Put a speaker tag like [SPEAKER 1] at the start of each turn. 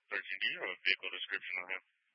[SPEAKER 1] 13. Do you have a vehicle description on him?